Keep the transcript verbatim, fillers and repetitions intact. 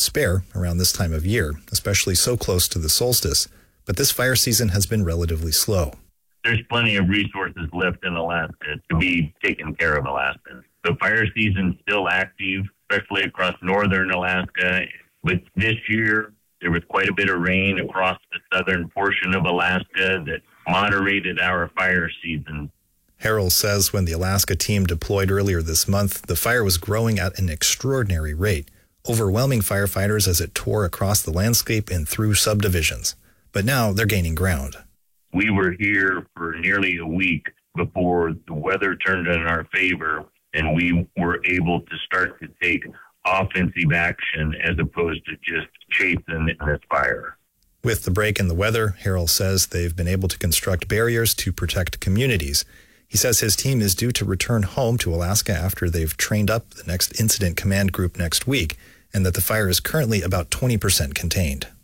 spare around this time of year, especially so close to the solstice. But this fire season has been relatively slow. There's plenty of resources left in Alaska to be taking care of Alaskans. The fire season's still active, especially across northern Alaska. But this year, there was quite a bit of rain across the southern portion of Alaska that moderated our fire season. Harrell says when the Alaska team deployed earlier this month, the fire was growing at an extraordinary rate, overwhelming firefighters as it tore across the landscape and through subdivisions. But now they're gaining ground. We were here for nearly a week before the weather turned in our favor, and we were able to start to take offensive action as opposed to just chasing this fire. With the break in the weather, Harrell says they've been able to construct barriers to protect communities. He says his team is due to return home to Alaska after they've trained up the next incident command group next week, and that the fire is currently about twenty percent contained.